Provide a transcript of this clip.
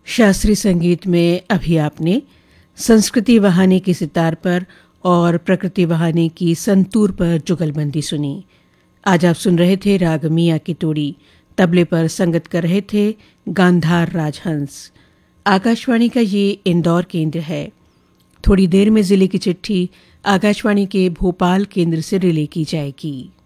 शास्त्रीय संगीत में अभी आपने संस्कृति वहाने की सितार पर और प्रकृति वहाने की संतूर पर जुगलबंदी सुनी। आज आप सुन रहे थे राग मियां की तोड़ी। तबले पर संगत कर रहे थे गांधार राजहंस। आकाशवाणी का ये इंदौर केंद्र है। थोड़ी देर में जिले की चिट्ठी आकाशवाणी के भोपाल केंद्र से रिले की जाएगी।